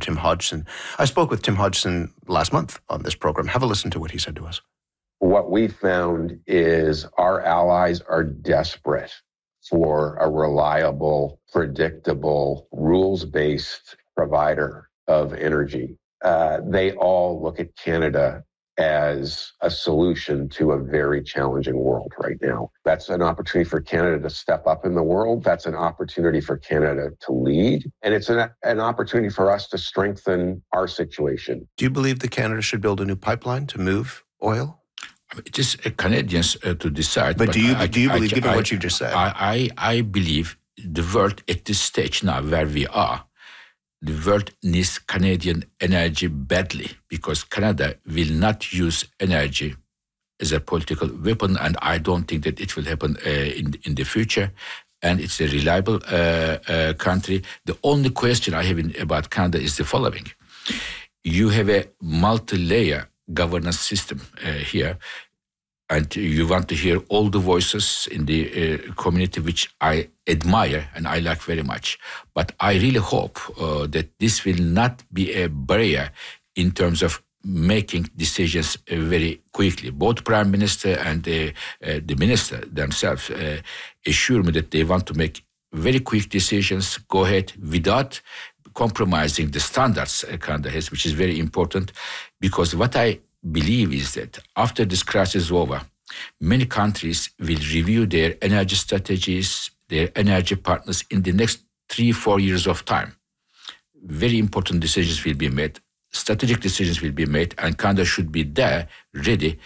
Tim Hodgson. I spoke with Tim Hodgson last month on this program. Have a listen to what he said to us. What we found is our allies are desperate for a reliable, predictable, rules-based provider of energy. They all look at Canada as a solution to a very challenging world right now. That's an opportunity for Canada to step up in the world. That's an opportunity for Canada to lead. And it's an opportunity for us to strengthen our situation. Do you believe that Canada should build a new pipeline to move oil? It is Canadians to decide. But do you believe, given what you just said? I believe the world at this stage now where we are, the world needs Canadian energy badly because Canada will not use energy as a political weapon, and I don't think that it will happen in the future. And it's a reliable country. The only question I have about Canada is the following. You have a multi-layer governance system here, and you want to hear all the voices in the community, which I admire and I like very much. But I really hope that this will not be a barrier in terms of making decisions very quickly. Both Prime Minister and the Minister themselves assure me that they want to make very quick decisions, go ahead without compromising the standards Canada has, which is very important, because what I believe is that after this crisis is over, many countries will review their energy strategies, their energy partners in the next 3-4 years of time. Very important decisions will be made, strategic decisions will be made, and Canada should be there ready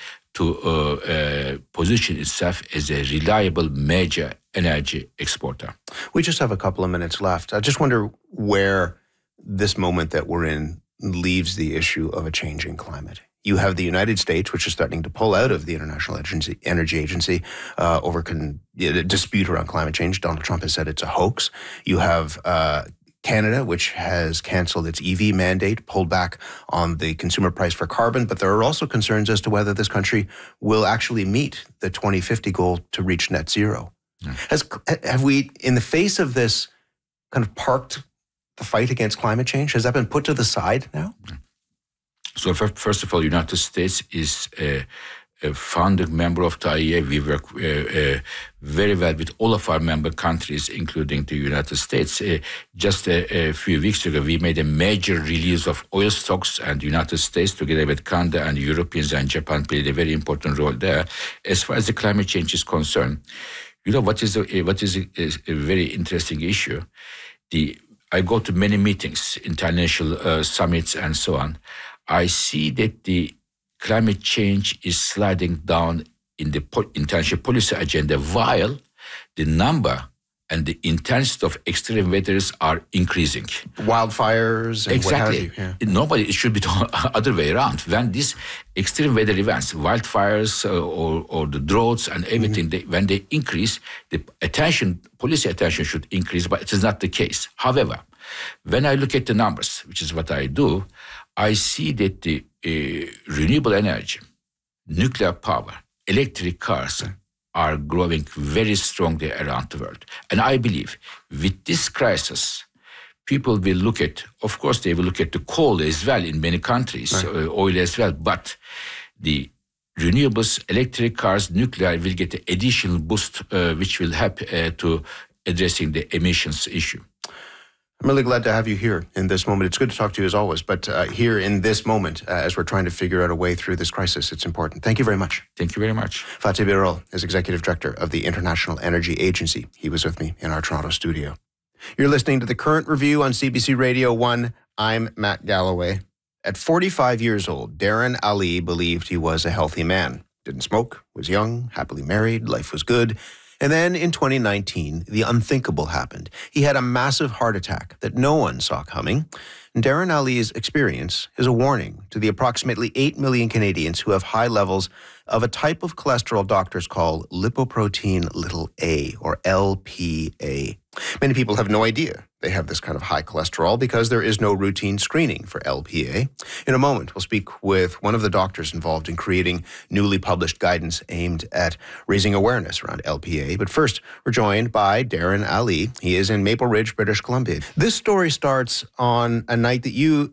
to position itself as a reliable major energy exporter. We just have a couple of minutes left. I just wonder where this moment that we're in leaves the issue of a changing climate. You have the United States, which is threatening to pull out of the International Energy Agency over a dispute around climate change. Donald Trump has said it's a hoax. You have Canada, which has canceled its EV mandate, pulled back on the consumer price for carbon, but there are also concerns as to whether this country will actually meet the 2050 goal to reach net zero. Have we, in the face of this, kind of parked the fight against climate change? Has that been put to the side now? So first of all, United States is a founding member of the IEA. We work very well with all of our member countries, including the United States. Just a few weeks ago, we made a major release of oil stocks, and the United States, together with Canada and Europeans and Japan, played a very important role there. As far as the climate change is concerned, you know what is a very interesting issue? I go to many meetings, international summits, and so on. I see that the climate change is sliding down in the international policy agenda, while the number and the intensity of extreme weathers are increasing. Wildfires and exactly. What have you. It should be the other way around. When these extreme weather events, wildfires or the droughts and everything, when they increase, the policy attention should increase, but it is not the case. However, when I look at the numbers, which is what I do, I see that the renewable energy, nuclear power, electric cars are growing very strongly around the world. And I believe with this crisis, people will look at, of course, they will look at the coal as well in many countries, oil as well, but the renewables, electric cars, nuclear will get an additional boost, which will help to addressing the emissions issue. I'm really glad to have you here in this moment. It's good to talk to you as always, but here in this moment, as we're trying to figure out a way through this crisis, it's important. Thank you very much. Thank you very much. Fatih Birol is Executive Director of the International Energy Agency. He was with me in our Toronto studio. You're listening to The Current Review on CBC Radio 1. I'm Matt Galloway. At 45 years old, Darren Ali believed he was a healthy man. Didn't smoke, was young, happily married, life was good. And then in 2019, the unthinkable happened. He had a massive heart attack that no one saw coming. And Darren Ali's experience is a warning to the approximately 8 million Canadians who have high levels of a type of cholesterol doctors call lipoprotein(a), or LPA. Many people have no idea they have this kind of high cholesterol because there is no routine screening for LPA. In a moment, we'll speak with one of the doctors involved in creating newly published guidance aimed at raising awareness around LPA. But first, we're joined by Darren Ali. He is in Maple Ridge, British Columbia. This story starts on a night that you